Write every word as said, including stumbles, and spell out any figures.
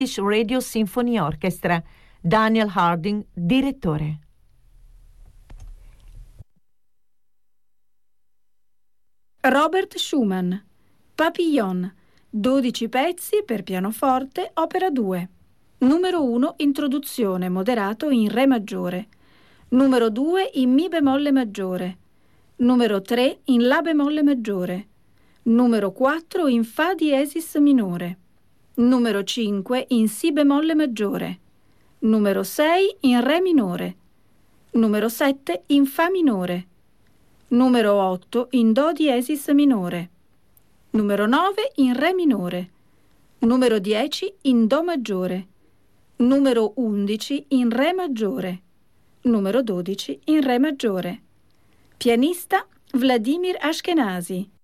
British Radio Symphony Orchestra. Daniel Harding, direttore. Robert Schumann, Papillon, dodici pezzi per pianoforte, opera due. Numero uno, introduzione, moderato in Re maggiore. Numero due, in Mi bemolle maggiore. Numero tre, in La bemolle maggiore. Numero quattro, in Fa diesis minore. Numero cinque, in Si bemolle maggiore. Numero sei, in Re minore. Numero sette, in Fa minore. Numero otto, in Do diesis minore. Numero nove, in Re minore. Numero dieci, in Do maggiore. Numero undici, in Re maggiore. Numero dodici, in Re maggiore. Pianista Vladimir Ashkenazy.